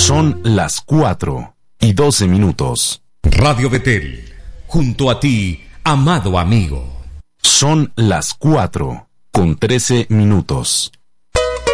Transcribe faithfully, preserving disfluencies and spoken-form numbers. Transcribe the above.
Son las cuatro y doce minutos. Radio Betel, junto a ti, amado amigo. Son las cuatro con trece minutos.